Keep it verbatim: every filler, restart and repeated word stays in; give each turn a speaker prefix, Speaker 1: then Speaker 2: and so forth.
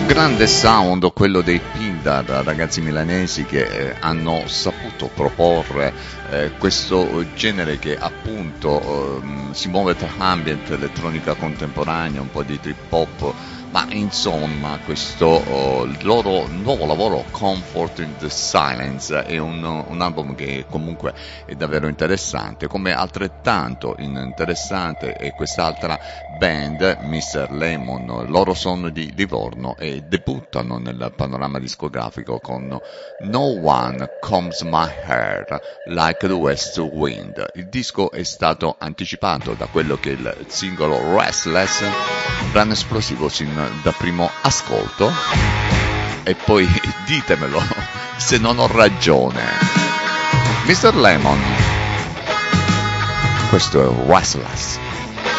Speaker 1: Grande sound quello dei Pindar, ragazzi milanesi che eh, hanno saputo proporre eh, questo genere che appunto eh, si muove tra ambient, elettronica contemporanea, un po' di trip hop, ma insomma questo oh, loro nuovo lavoro, Comfort in the Silence, è un, un album che comunque è davvero interessante, come altrettanto interessante è quest'altra band, mister Lemon. Loro sono di Livorno e debuttano nel panorama discografico con No One Combs My Hair Like the West Wind. Il disco è stato anticipato da quello che è il singolo Restless, brano esplosivo sin da primo ascolto, e poi ditemelo se non ho ragione. mister Lemon, questo è Restless.